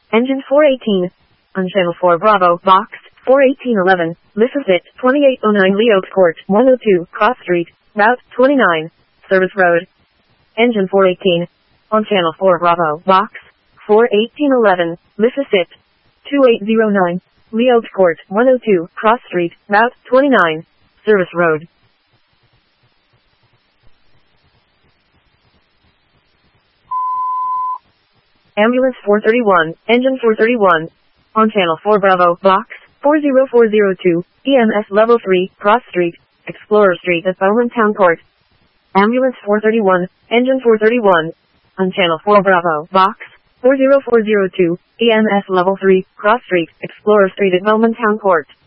Engine 418. On Channel 4 Bravo, Box 41811, Mississippi 2809 Leo's Court, 102, Cross Street, Route 29, Service Road. Engine 418. On Channel 4 Bravo, Box 41811, Mississippi 2809, Leo's Court, 102, Cross Street, Route 29, Service Road. Ambulance 431, Engine 431. On Channel 4 Bravo, Box 40402, EMS Level 3, Cross Street, Explorer Street at Bowman Town Court. Ambulance 431, Engine 431. On Channel 4 Bravo, Box 40402, EMS Level 3, Cross Street, Explorer Street at Bowman Town Court.